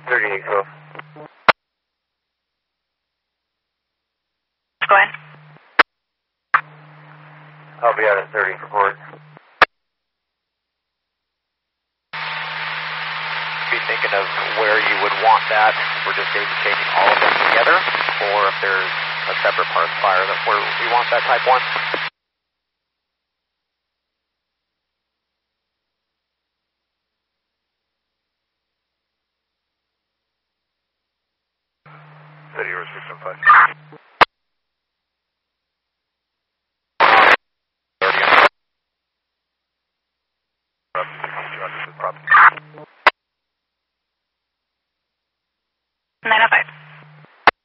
3812. Go ahead. I'll be out at 30 for port. Be thinking of where you would want that. We're just maybe taking all of them together, or if there's a separate parts fire that where we want that type 1. City or 615.